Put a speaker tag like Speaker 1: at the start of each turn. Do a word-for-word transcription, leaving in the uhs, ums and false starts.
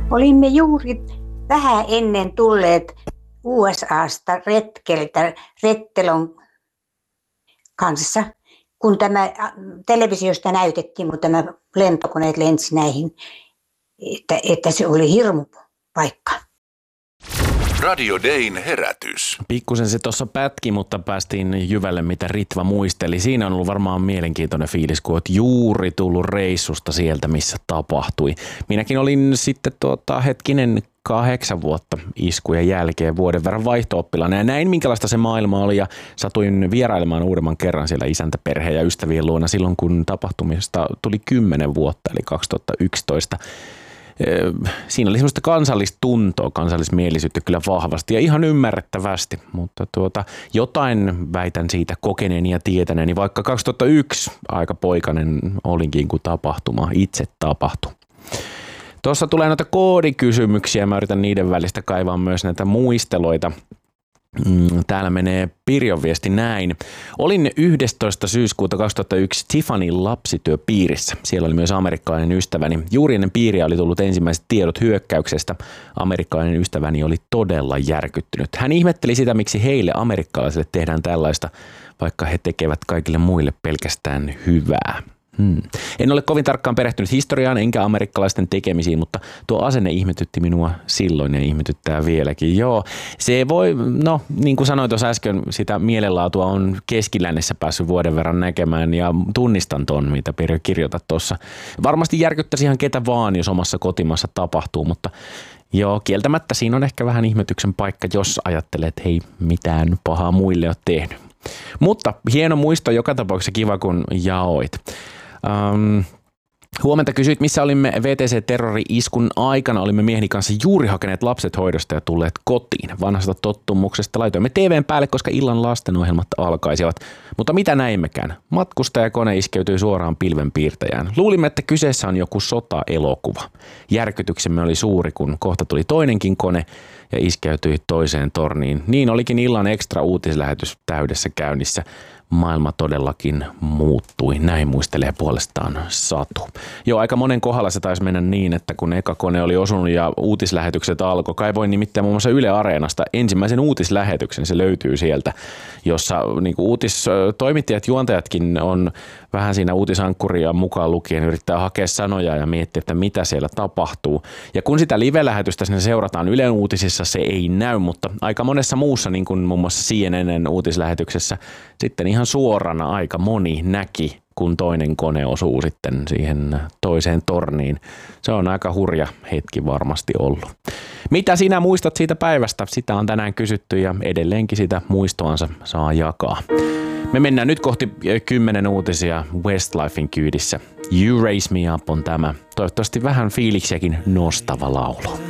Speaker 1: Olimme juuri vähän ennen tulleet U S A:sta retkeltä Rettelon kanssa, kun tämä televisiosta näytettiin, kun tämä lentokoneet lensi näihin, että, että se oli hirmu paikka.
Speaker 2: Radio Dayn herätys.
Speaker 3: Pikkusen se tuossa pätki, mutta päästiin jyvälle, mitä Ritva muisteli. Siinä on ollut varmaan mielenkiintoinen fiilis, kun olet juuri tullut reissusta sieltä, missä tapahtui. Minäkin olin sitten tuota, hetkinen kahdeksan vuotta iskujen jälkeen vuoden verran vaihto-oppilana ja näin minkälaista se maailma oli ja satuin vierailemaan uudemman kerran siellä isäntäperheen ja ystävien luona silloin, kun tapahtumista tuli kymmenen vuotta, eli kaksituhattayksitoista. Siinä oli semmoista kansallistuntoa, kansallismielisyyttä kyllä vahvasti ja ihan ymmärrettävästi, mutta tuota, jotain väitän siitä kokeneeni ja tietäneeni, vaikka kaksituhattayksi aika poikainen olinkin, kun tapahtuma itse tapahtui. Tuossa tulee noita koodikysymyksiä, mä yritän niiden välistä kaivaa myös näitä muisteloita. Täällä menee Pirjon viesti näin. Olin yhdestoista syyskuuta kaksituhattayksi Tiffanyn lapsityöpiirissä. Siellä oli myös amerikkalainen ystäväni. Juuri ennen piiriä oli tullut ensimmäiset tiedot hyökkäyksestä. Amerikkalainen ystäväni oli todella järkyttynyt. Hän ihmetteli sitä, miksi heille amerikkalaisille tehdään tällaista, vaikka he tekevät kaikille muille pelkästään hyvää. Hmm. En ole kovin tarkkaan perehtynyt historiaan enkä amerikkalaisten tekemisiin, mutta tuo asenne ihmetytti minua silloin ja ihmetyttää vieläkin. Joo, se voi, no niin kuin sanoin tuossa äsken, sitä mielenlaatua on Keskilännessä päässyt vuoden verran näkemään ja tunnistan ton, mitä Pirjo kirjoitat tuossa. Varmasti järkyttäisi ihan ketä vaan, jos omassa kotimaassa tapahtuu, mutta joo, kieltämättä siinä on ehkä vähän ihmetyksen paikka, jos ajattelet, että hei, mitään pahaa muille ole tehnyt. Mutta hieno muisto joka tapauksessa, kiva kun jaoit. Um, huomenta kysyit, missä olimme V T C-terrori-iskun aikana. Olimme mieheni kanssa juuri hakeneet lapset hoidosta ja tulleet kotiin. Vanhasta tottumuksesta laitoimme T V:n päälle, koska illan lastenohjelmat alkaisivat. Mutta mitä näimmekään? Matkustajakone iskeytyi suoraan pilvenpiirtäjään. Luulimme, että kyseessä on joku sota-elokuva. Järkytyksemme oli suuri, kun kohta tuli toinenkin kone ja iskeytyi toiseen torniin. Niin olikin illan ekstra uutislähetys täydessä käynnissä. Maailma todellakin muuttui. Näin muistelee puolestaan Satu. Joo, aika monen kohdalla se taisi mennä niin, että kun eka kone oli osunut ja uutislähetykset alkoi, kaivoin nimittäin muun muassa Yle Areenasta ensimmäisen uutislähetyksen, se löytyy sieltä, jossa niin kuin uutistoimittajat, juontajatkin on vähän siinä uutisankkuria mukaan lukien, yrittää hakea sanoja ja miettiä, että mitä siellä tapahtuu. Ja kun sitä live-lähetystä sinne seurataan Ylen uutisissa, se ei näy, mutta aika monessa muussa, niin kuin muun muassa C N N:n uutislähetyksessä, sitten ihan suorana aika moni näki, kun toinen kone osuu sitten siihen toiseen torniin. Se on aika hurja hetki varmasti ollut. Mitä sinä muistat siitä päivästä? Sitä on tänään kysytty ja edelleenkin sitä muistoansa saa jakaa. Me mennään nyt kohti kymmenen uutisia Westlifein kyydissä. You Raise Me Up on tämä. Toivottavasti vähän fiiliksiäkin nostava laulu.